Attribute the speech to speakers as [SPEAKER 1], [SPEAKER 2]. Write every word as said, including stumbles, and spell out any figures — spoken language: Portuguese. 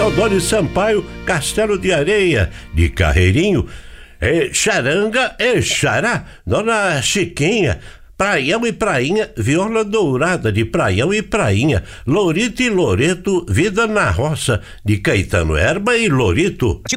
[SPEAKER 1] Teodoro Sampaio, Castelo de Areia, de Carreirinho, é, Charanga e Xará, Dona Chiquinha, Praião e Prainha, Viola Dourada de Praião e Prainha, Lorito e Loreto, Vida na Roça, de Caetano Erba e Lorito.